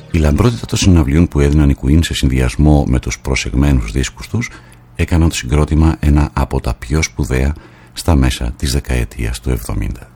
Η λαμπρότητα των συναυλιών που έδιναν οι Queen σε συνδυασμό με τους προσεγμένους δίσκους τους έκαναν το συγκρότημα ένα από τα πιο σπουδαία στα μέσα της δεκαετίας του 70.